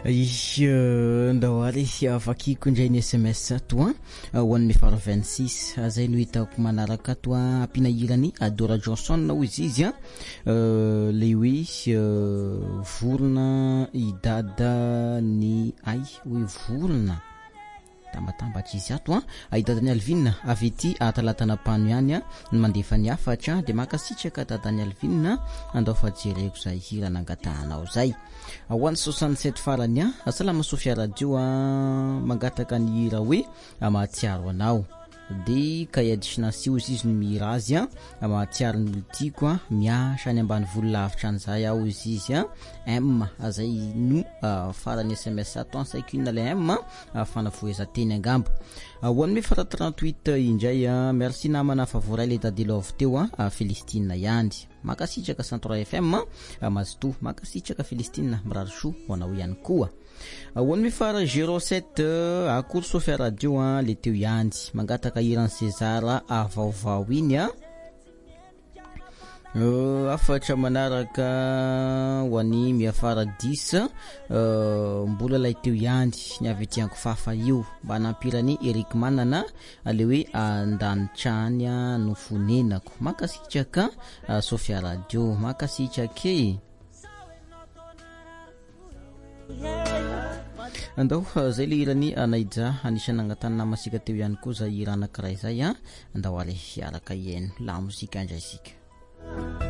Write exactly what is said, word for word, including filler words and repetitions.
ndao ary afakiko indrainy S M S to ho an'ny mifara vingt-six zay no hitako manaraka to ampina irany Dora Johnson hoy izy a le hoe vorona idada ny ay hoe vorona tambatambatry izy ato a ahitadany Alvin avy ety atalatana pano ihany a ny mandefa ny afatra de makasitraka dadany Alvin andao fa jereko zay hira nangatahanao zay ho an'ny soixante-sept farany a asalama Sofia radio a mangataka ny hira hoe mahatsiaro anao de kay additionasi izy izy no mihira azy a mahatsiaro ny olotiko a miasa any ambany vola lavitra an'izay aho izy izy a M zay no farany S M S ato ansaikina le M fanavoeza teny angambo ho an'ny fara trente-huit indray a merci namana favoray le dadilove teo a Felistine ihany makasitraka Centre F M mazoto makasitraka Felistine mirarosho ho anao ihany koa ho an'ny fara zéro sept akory Sofia radio a le teo ihany mangataka iran César avaovao iny a Uh, afatra manaraka ho an'ny miafara dix uh, mbola lay teo ihany ny avy ety ankofafa io mba nampirany Eric Manana le hoe andanitrany no fonenako makasitraka uh, Sofia radio makasitrake andao zay le irany anaija anisany agnatany namasika teo ihany koa za ira anankiray zay a andao ale hiaraka ieno la mozika indray sika